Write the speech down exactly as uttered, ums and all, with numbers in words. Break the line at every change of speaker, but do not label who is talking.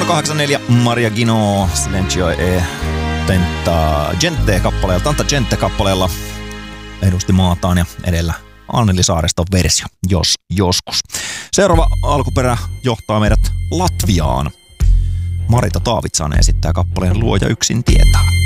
kahdeksankymmentäneljä Maria Gino, Silencio e Tenta Gente kappaleella, Tanta Gente kappaleella edusti maataan ja edellä Anneli Saariston versio, jos joskus. Seuraava alkuperä johtaa meidät Latviaan. Marita Taavitsainen esittää kappaleen Luoja yksin tietää.